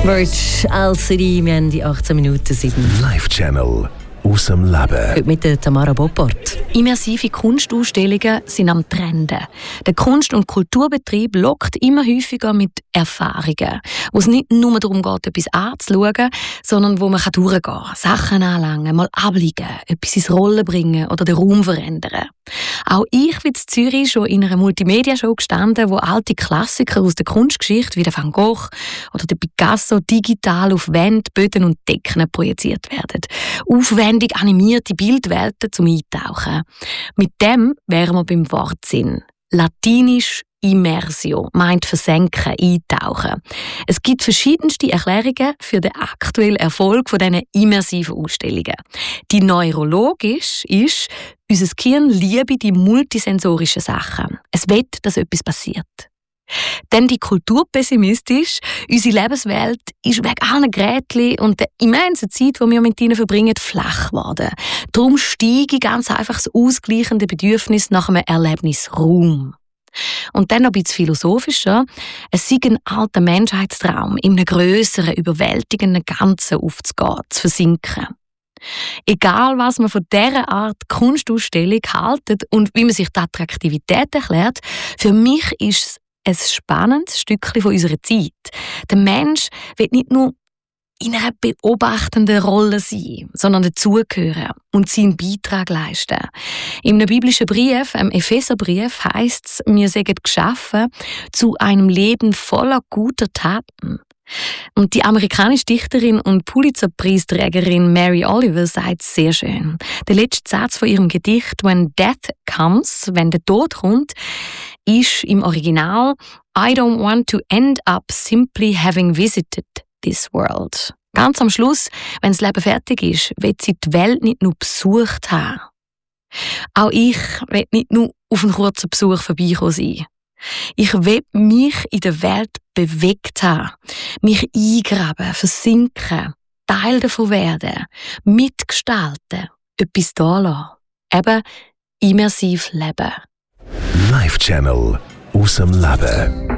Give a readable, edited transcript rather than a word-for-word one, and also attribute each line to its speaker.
Speaker 1: Merch, LCD, wir haben die 18 Minuten 7.
Speaker 2: Live-Channel aus dem Leben.
Speaker 1: Heute mit der Tamara Boppert.
Speaker 3: Immersive Kunstausstellungen sind am Trenden. Der Kunst- und Kulturbetrieb lockt immer häufiger mit Erfahrungen, wo es nicht nur darum geht, etwas anzuschauen, sondern wo man durchgehen kann, Sachen anlangen, mal abliegen, etwas ins Rollen bringen oder den Raum verändern. Auch ich bin in Zürich schon in einer Multimedia-Show gestanden, wo alte Klassiker aus der Kunstgeschichte wie der Van Gogh oder der Picasso digital auf Wände, Böden und Decken projiziert werden. Aufwendig animierte Bildwelten zum Eintauchen. Mit dem wären wir beim Wortsinn. Latinisch Immersio meint versenken, eintauchen. Es gibt verschiedenste Erklärungen für den aktuellen Erfolg von diesen immersiven Ausstellungen. Die neurologisch ist, unser Gehirn liebe die multisensorischen Sachen. Es will, dass etwas passiert. Dann die kulturpessimistisch. Unsere Lebenswelt ist wegen allen Geräten und der immensen Zeit, die wir mit ihnen verbringen, flach geworden. Darum steige ganz einfach das ausgleichende Bedürfnis nach einem Erlebnisraum. Und dann noch ein bisschen philosophischer. Es sei ein alter Menschheitstraum, in einem grösseren, überwältigenden Ganzen aufzugehen, zu versinken. Egal, was man von dieser Art Kunstausstellung hält und wie man sich die Attraktivität erklärt, für mich ist es ein spannendes Stückchen von unserer Zeit. Der Mensch will nicht nur in einer beobachtenden Rolle sein, sondern dazugehören und seinen Beitrag leisten. In einem biblischen Brief, im Epheserbrief, heisst es, wir seien geschaffen zu einem Leben voller guter Taten. Und die amerikanische Dichterin und Pulitzer-Preisträgerin Mary Oliver sagt es sehr schön. Der letzte Satz von ihrem Gedicht «When death comes», wenn der Tod kommt, ist im Original «I don't want to end up simply having visited this world». Ganz am Schluss, wenn das Leben fertig ist, will sie die Welt nicht nur besucht haben. Auch ich will nicht nur auf einen kurzen Besuch vorbeikommen sein. Ich will mich in der Welt bewegt haben, mich eingraben, versinken, Teil davon werden, mitgestalten, etwas da lassen. Eben immersiv leben.
Speaker 2: Live-Channel aus dem Leben.